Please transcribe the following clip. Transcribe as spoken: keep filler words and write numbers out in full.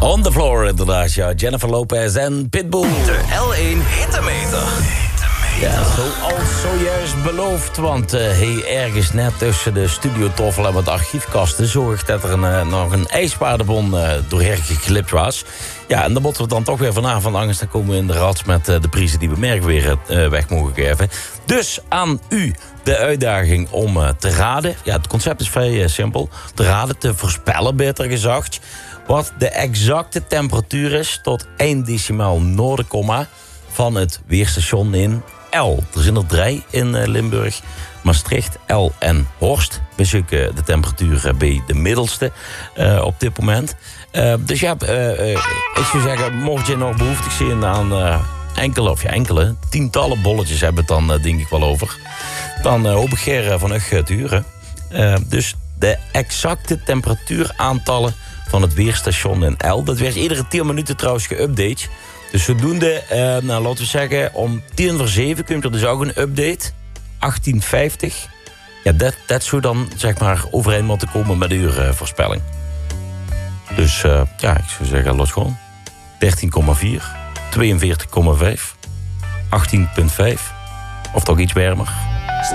On the floor inderdaad, ja. Jennifer Lopez en Pitbull. De L één Hittemeter. Ja, zoals zojuist beloofd, want uh, hey, ergens net tussen de studiotoffel en wat archiefkasten zorgt dat er een, uh, nog een ijspaardebon uh, doorheen geklipt was. Ja, en dan botten we dan toch weer vanavond angst. Dan komen we in de rats met uh, de prijzen die we merk weer uh, weg mogen geven. Dus aan u de uitdaging om uh, te raden. Ja, het concept is vrij uh, simpel. Te raden, te voorspellen, beter gezegd. Wat de exacte temperatuur is tot één decimaal noordenkomma van het weerstation in L. Er zijn er drie in uh, Limburg. Maastricht, L en Horst. We zoeken de temperatuur uh, bij de middelste uh, op dit moment. Uh, dus ja, uh, uh, ik zou zeggen, mocht je nog behoeftig zien aan uh, enkele, of ja, enkele, tientallen bolletjes hebben het dan uh, denk ik wel over. Dan uh, hoop ik Ger uh, van Ugg uh, te huren. Uh, dus de exacte temperatuuraantallen van het weerstation in L. Dat werd iedere tien minuten trouwens geüpdate. Dus zodoende, uh, nou, laten we zeggen, om tien voor zeven komt er dus ook een update. achttien vijftig. Ja, dat, dat zou dan, zeg maar, overeen moeten komen met de uurvoorspelling. Dus, uh, ja, ik zou zeggen, los gewoon. dertien komma vier, tweeënveertig komma vijf, achttien komma vijf. Of toch iets warmer.